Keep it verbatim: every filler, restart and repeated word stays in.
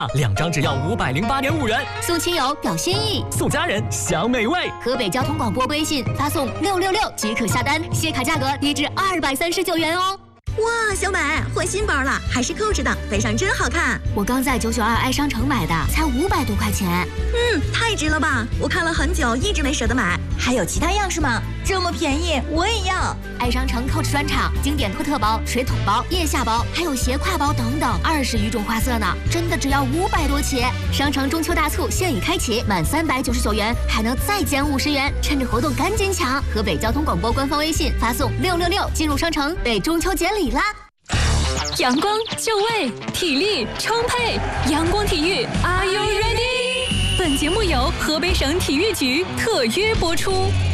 两张只要五百零八点五元， 送亲友表心意， 送家人享美味。 河北交通广播微信发送六六六即可下单，谢卡价格低至二百三十九元哦。 哇，小美换新包了，还是扣着的，背上真好看。 我刚在九九二爱商城买的，才五百多块钱。 嗯，太值了吧！我看了很久，一直没舍得买。还有其他样式吗？这么便宜，我也要。 爱商城 Coach 专场，经典托特包、水桶包、腋下包，还有斜挎包等等，二十余种花色呢，真的只要五百多起。商城中秋大促现已开启，满三百九十九元还能再减五十元，趁着活动赶紧抢！河北交通广播官方微信发送六六六进入商城，备中秋节礼啦！ 阳光就位，体力充沛，阳光体育 ，Are you ready？ 本节目由河北省体育局特约播出。